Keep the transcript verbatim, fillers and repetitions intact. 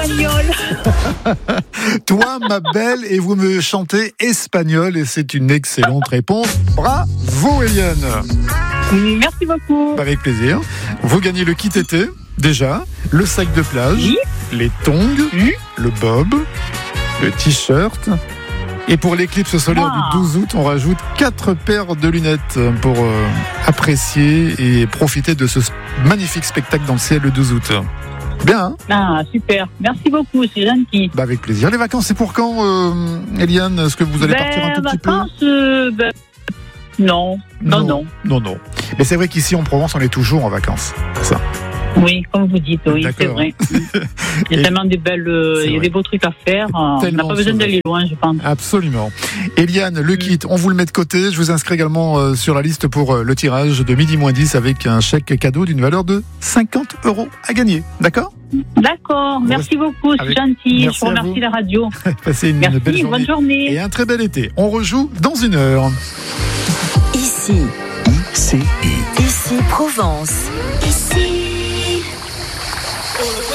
espagnol. Toi, ma belle, et vous me chantez espagnol, et c'est une excellente réponse. Bravo, Eliane. Merci beaucoup. Avec plaisir. Vous gagnez le kit été, déjà, le sac de plage, Oui. les tongs, Oui. le bob, le t-shirt. Et pour l'éclipse solaire Wow. du douze août, on rajoute quatre paires de lunettes pour euh, apprécier et profiter de ce magnifique spectacle dans le ciel le douze août. Bien, hein? Ah, super. Merci beaucoup, c'est gentil. Bah avec plaisir. Les vacances, c'est pour quand, euh, Eliane? Est-ce que vous allez Ben, partir un tout petit peu? vacances, euh, ben, non. non, non, Non, non. Mais c'est vrai qu'ici en Provence, on est toujours en vacances. C'est ça. Oui, comme vous dites, oui, c'est D'accord. vrai. Il y a Et- tellement des belles, euh, il y a vrai. des beaux trucs à faire. On Tellement n'a pas besoin de d'aller loin, je pense. Absolument. Eliane, le kit, on vous le met de côté. Je vous inscris également euh, sur la liste pour euh, le tirage de midi moins dix avec un chèque cadeau d'une valeur de cinquante euros à gagner. D'accord? D'accord, merci beaucoup, c'est Avec- gentil. Merci Je vous à remercie vous. la radio. Passez une Merci, belle journée. bonne journée. Et un très bel été. On rejoue dans une heure. Ici, I C I. ici Provence. Ici.